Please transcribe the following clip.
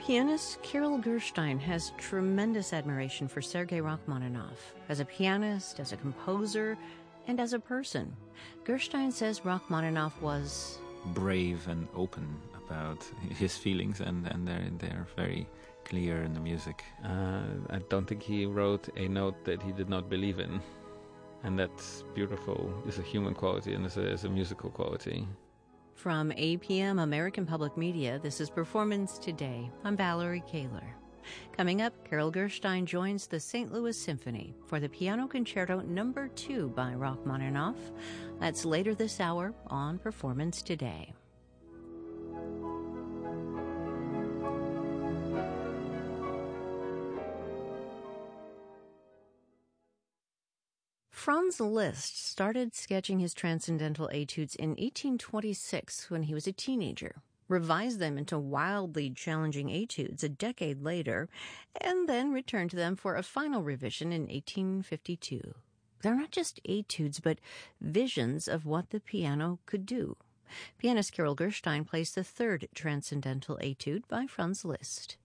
Pianist Kirill Gershwin has tremendous admiration for Sergei Rachmaninoff as a pianist, as a composer, and as a person. Gershwin says Rachmaninoff was brave and open about his feelings, and they're very clear in the music. I don't think he wrote a note that he did not believe in, and that's beautiful. It's a human quality and it's a musical quality. From APM American Public Media, this is Performance Today. I'm Valerie Kaler. Coming up, Kirill Gershwin joins the St. Louis Symphony for the Piano Concerto No. 2 by Rachmaninoff. That's later this hour on Performance Today. Franz Liszt started sketching his transcendental etudes in 1826 when he was a teenager, revised them into wildly challenging etudes a decade later, and then returned to them for a final revision in 1852. They're not just etudes, but visions of what the piano could do. Pianist Kirill Gershwin plays the third transcendental etude by Franz Liszt.